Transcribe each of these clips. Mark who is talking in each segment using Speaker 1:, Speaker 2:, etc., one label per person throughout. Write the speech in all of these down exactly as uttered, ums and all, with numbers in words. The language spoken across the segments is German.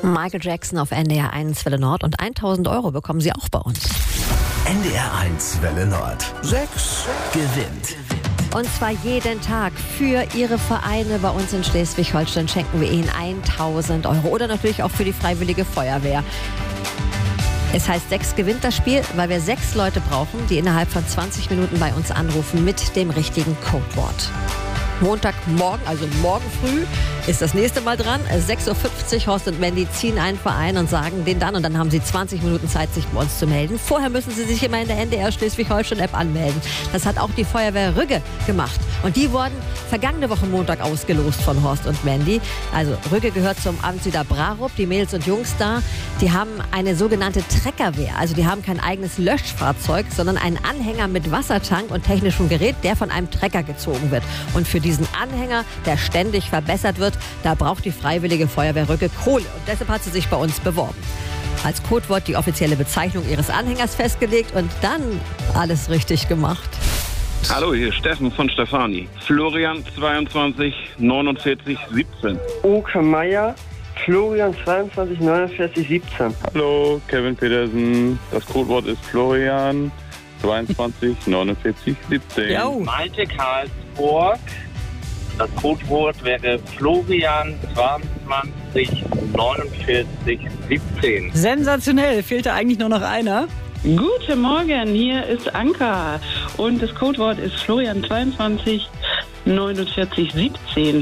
Speaker 1: Michael Jackson auf N D R eins Welle Nord und tausend Euro bekommen Sie auch bei uns.
Speaker 2: N D R eins Welle Nord. Sechs gewinnt.
Speaker 1: Und zwar jeden Tag für Ihre Vereine bei uns in Schleswig-Holstein schenken wir Ihnen tausend Euro. Oder natürlich auch für die Freiwillige Feuerwehr. Es heißt, sechs gewinnt das Spiel, weil wir sechs Leute brauchen, die innerhalb von zwanzig Minuten bei uns anrufen mit dem richtigen Codewort. Montagmorgen, also morgen früh, ist das nächste Mal dran. sechs Uhr fünfzig, Horst und Mandy ziehen einen Verein und sagen den dann. Und dann haben Sie zwanzig Minuten Zeit, sich bei uns zu melden. Vorher müssen Sie sich immer in der N D R Schleswig-Holstein-App anmelden. Das hat auch die Feuerwehr Rügge gemacht. Und die wurden vergangene Woche Montag ausgelost von Horst und Mandy. Also Rügge gehört zum Amtslieder Brarup. Die Mädels und Jungs da, die haben eine sogenannte Treckerwehr. Also die haben kein eigenes Löschfahrzeug, sondern einen Anhänger mit Wassertank und technischem Gerät, der von einem Trecker gezogen wird. Und für diesen Anhänger, der ständig verbessert wird, da braucht die Freiwillige Feuerwehr Rügge Kohle. Und deshalb hat sie sich bei uns beworben. Als Codewort die offizielle Bezeichnung ihres Anhängers festgelegt und dann alles richtig gemacht.
Speaker 3: Hallo, hier ist Steffen von Stefani. Florian zweiundzwanzig neunundvierzig siebzehn.
Speaker 4: Oke Meier, Florian zweiundzwanzig neunundvierzig siebzehn.
Speaker 3: Hallo, Kevin Petersen. Das Codewort ist Florian zweiundzwanzig neunundvierzig siebzehn.
Speaker 1: Jo.
Speaker 5: Malte Karlsburg. Das Codewort wäre Florian zweiundzwanzig neunundvierzig siebzehn.
Speaker 6: Sensationell, fehlte eigentlich nur noch einer.
Speaker 7: Guten Morgen, hier ist Anka und das Codewort ist Florian zweiundzwanzig neunundvierzig siebzehn.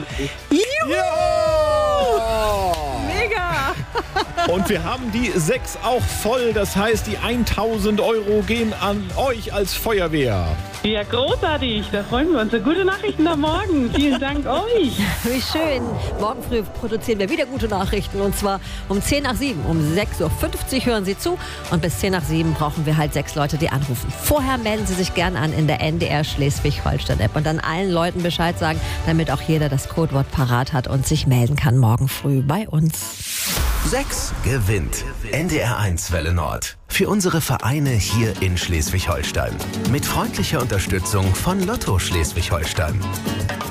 Speaker 6: Ja! Mega!
Speaker 8: Und wir haben die sechs auch voll. Das heißt, die tausend Euro gehen an euch als Feuerwehr.
Speaker 7: Ja, großartig, da freuen wir uns. Gute Nachrichten am Morgen. Vielen Dank euch.
Speaker 1: Wie schön. Morgen früh produzieren wir wieder gute Nachrichten. Und zwar um zehn nach sieben. Um sechs Uhr fünfzig hören Sie zu. Und bis zehn nach sieben brauchen wir halt sechs Leute, die anrufen. Vorher melden Sie sich gerne an in der N D R Schleswig-Holstein-App. Und dann allen Leuten Bescheid sagen, damit auch jeder das Codewort parat hat und sich melden kann morgen früh bei uns.
Speaker 2: Sechs gewinnt. N D R eins Welle Nord. Für unsere Vereine hier in Schleswig-Holstein. Mit freundlicher Unterstützung von Lotto Schleswig-Holstein.